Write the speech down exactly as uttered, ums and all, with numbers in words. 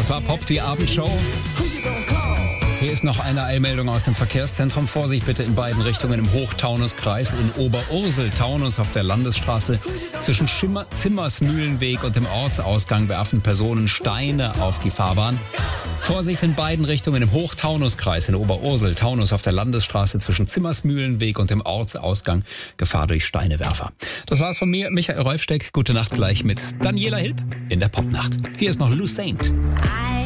Das war Pop, die Abendshow. Hier ist noch eine Eilmeldung aus dem Verkehrszentrum. Vorsicht bitte in beiden Richtungen im Hochtaunuskreis. In Oberursel-Taunus auf der Landesstraße zwischen Schimmer- Zimmersmühlenweg und dem Ortsausgang werfen Personen Steine auf die Fahrbahn. Vorsicht in beiden Richtungen im Hochtaunuskreis in Oberursel-Taunus auf der Landesstraße zwischen Zimmersmühlenweg und dem Ortsausgang. Gefahr durch Steinewerfer. Das war's von mir, Michael Rolfsteck. Gute Nacht gleich mit Daniela Hilb in der Popnacht. Hier ist noch Lou Saint.